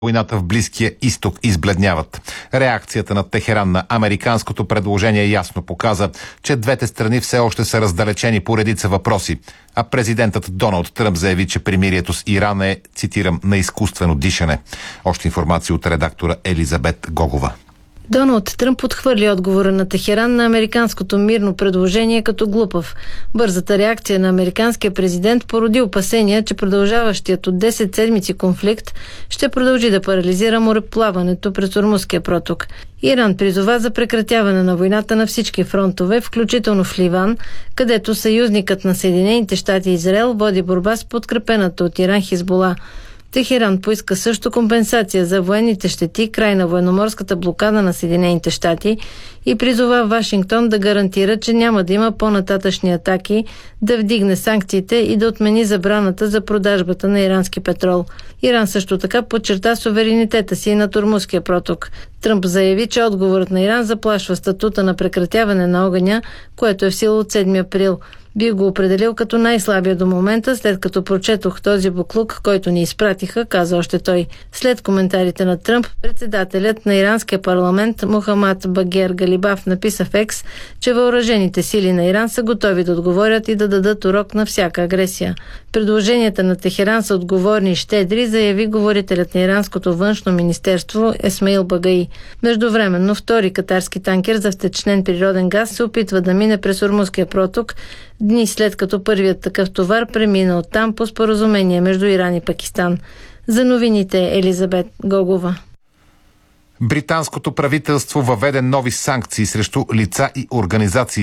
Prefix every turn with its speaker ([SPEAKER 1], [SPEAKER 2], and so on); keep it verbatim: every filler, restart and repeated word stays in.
[SPEAKER 1] войната в Близкия изток избледняват. Реакцията на Техеран на американското предложение ясно показа, че двете страни все още са раздалечени по редица въпроси, а президентът Доналд Тръмп заяви, че примирието с Иран е, цитирам, на изкуствено дишане. Още информация от редактора Елизабет Гогова.
[SPEAKER 2] Доналд Тръмп отхвърли отговора на Техеран на американското мирно предложение като глупав. Бързата реакция на американския президент породи опасения, че продължаващият от десет седмици конфликт ще продължи да парализира мореплаването през Ормузския проток. Иран призова за прекратяване на войната на всички фронтове, включително в Ливан, където съюзникът на Съединените щати Израел води борба с подкрепената от Иран Хизбула. Техеран поиска също компенсация за военните щети, край на военноморската блокада на Съединените щати и призова Вашингтон да гарантира, че няма да има по-нататъчни атаки, да вдигне санкциите и да отмени забраната за продажбата на ирански петрол. Иран също така подчерта суверенитета си над Ормузския проток. Тръмп заяви, че отговорът на Иран заплашва статута на прекратяване на огъня, което е в сила от седми април. Би го определил като най-слабия до момента, след като прочетох този буклук, който ни изпратиха, каза още той. След коментарите на Тръмп, председателят на иранския парламент Мохамад Багер Галибаф написа в Екс, че въоръжените сили на Иран са готови да отговорят и да дадат урок на всяка агресия. Предложенията на Техеран са отговорни и щедри, заяви говорителят на иранското външно министерство Есмаил Багаи. Междувременно втори катарски танкер за втечнен природен газ се опитва да мине през Ормузския проток, дни след като първият такъв товар премина оттам по споразумение между Иран и Пакистан. За новините Елизабет Гогова.
[SPEAKER 1] Британското правителство въведе нови санкции срещу лица и организации,